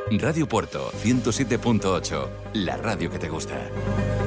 Radio Puerto 107.8, la radio que te gusta.